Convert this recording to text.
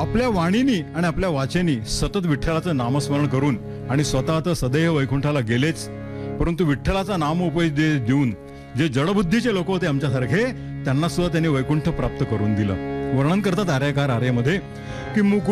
आपल्या वाणीनी आणि आपल्या वाचेनी सतत विठ्ठलाचं नामस्मरण करून आणि स्वतः तर सदैव वैकुंठाला गेलेच, परंतु विठ्ठलाचा नामोपदेश देऊन जे जडबुद्धीचे लोक होते आमच्यासारखे, त्यांना सुद्धा त्यांनी वैकुंठ प्राप्त करून दिलं. वर्णन करतात आर्यकार आर्यमध्ये की मुकुट